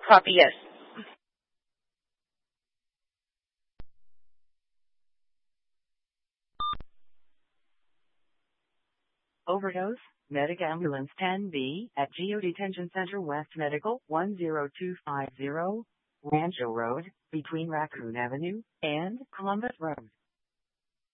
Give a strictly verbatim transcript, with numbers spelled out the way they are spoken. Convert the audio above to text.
Copy, yes. Overdose, Medic Ambulance ten B at Geo Detention Center West Medical one zero two five zero, Rancho Road, between Raccoon Avenue and Columbus Road.